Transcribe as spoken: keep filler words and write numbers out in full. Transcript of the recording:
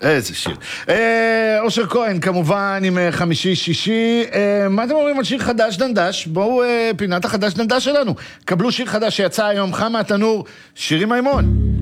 איזה שיר. אושר כהן, כמובן, עם חמישי-שישי. מה אתם אומרים על שיר חדש דנדש? בואו, פינת החדש דנדש שלנו. קבלו שיר חדש שיצא היום, חם מהתנור, שירי מימון.